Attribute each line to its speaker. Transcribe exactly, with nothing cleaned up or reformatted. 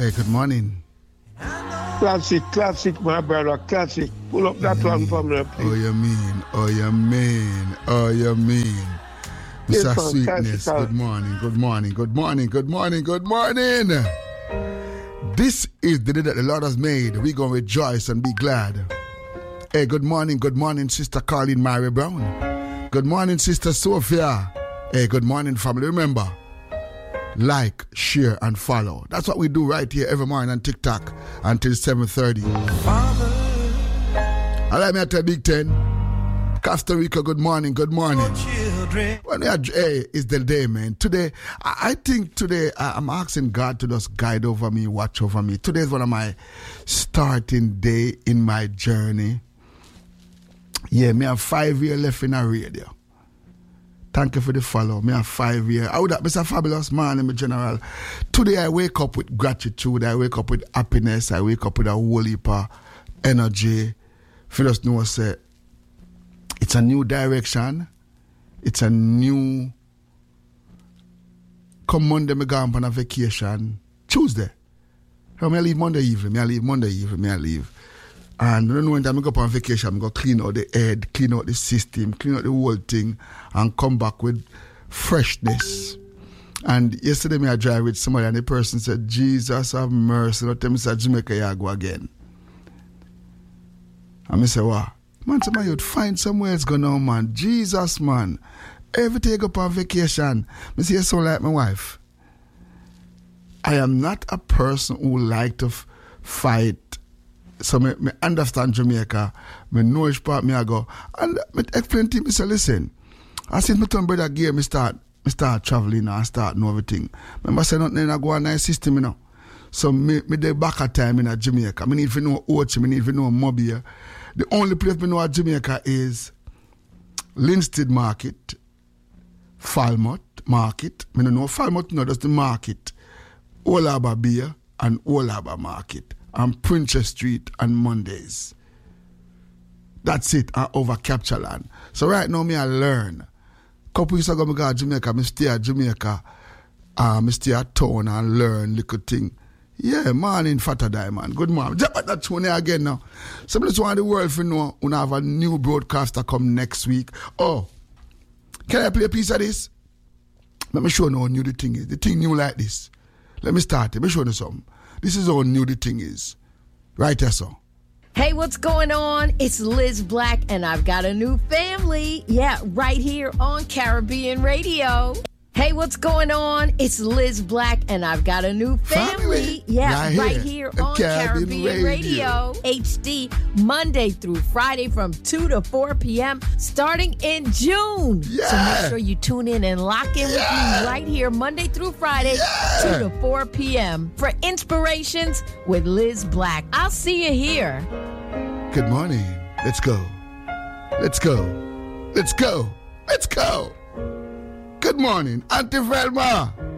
Speaker 1: Hey, good morning.
Speaker 2: Classic, classic, my brother, classic. Pull up that one for me, please.
Speaker 1: Oh, you mean, oh, you mean, oh, you mean. Mister
Speaker 2: Yes,
Speaker 1: Sweetness,
Speaker 2: classic.
Speaker 1: good morning, good morning, good morning, good morning, good morning. This is the day that the Lord has made. We're going to rejoice and be glad. Hey, good morning, good morning, Sister Carlene Mary Brown. Good morning, Sister Sophia. Hey, good morning, family. Remember, like, share, and follow. That's what we do right here every morning on TikTok until seven thirty. Father. I like me at the Big Ten. Costa Rica, good morning, good morning. Well, yeah, hey, it's the day, man. Today, I, I think today, I, I'm asking God to just guide over me, watch over me. Today is one of my starting day in my journey. Yeah, me have five years left in a radio. Thank you for the follow. Me have five years. I would have been a fabulous man in my general. Today I wake up with gratitude. I wake up with happiness. I wake up with a whole heap of energy. If you just know, say, it's a new direction. It's a new... Come Monday, me go on a vacation. Tuesday. So me leave Monday evening. Me I leave Monday evening. Me I leave. And you know, when I go up on vacation, I go clean out the head, clean out the system, clean out the whole thing, and come back with freshness. And yesterday, me I drive with somebody, and the person said, "Jesus have mercy, not tell me say Jamaica you go again." And I say, "What? Man, somebody you'd find somewhere else going on, man. Jesus, man. Every day I go up on vacation, I say, you sound like my wife. I am not a person who like to f- fight. So me, me understand Jamaica. Me know which part me I go. And me explain to him, me say, listen, I said me turn brother gear, me start me start traveling and start know everything. Remember say nothing I go on nice system, you know. So me me dey back at time in Jamaica. Me need to know Ochi, me need to know Mobile. The only place me know at Jamaica is Linstead Market, Falmouth Market. Me don't know Falmouth, no, that's the market. Old Harbour Beer and Old Harbour Market. And Princess Street on Mondays. That's it, uh, over Capture Land. So right now, me I learn. Couple years ago, I go to Jamaica, I stay at Jamaica, uh, I stay at town and learn little thing. Yeah, morning, Fata Diamond. Good morning. Jump at that tune again now. So I just want the world to know when I have a new broadcaster come next week. Oh, can I play a piece of this? Let me show you how new the thing is. The thing new like this. Let me start it. Let me show you something. This is how new the thing is. Right there, so.
Speaker 3: Hey, what's going on? It's Liz Black, and I've got a new family. Yeah, right here on Caribbean Radio. Hey, what's going on? It's Liz Black, and I've got a new family.
Speaker 1: Family?
Speaker 3: Yeah,
Speaker 1: Right
Speaker 3: right
Speaker 1: here
Speaker 3: here on
Speaker 1: Caribbean
Speaker 3: Caribbean,
Speaker 1: Radio.
Speaker 3: Radio. H D, Monday through Friday from two to four p.m. starting in June.
Speaker 1: Yeah.
Speaker 3: So make sure you tune in and lock in with me right here Monday through Friday,
Speaker 1: Yeah.
Speaker 3: two to four p.m. for Inspirations with Liz Black. I'll see you here.
Speaker 1: Good morning. Let's go. Let's go. Let's go. Let's go. Good morning, Auntie Velma.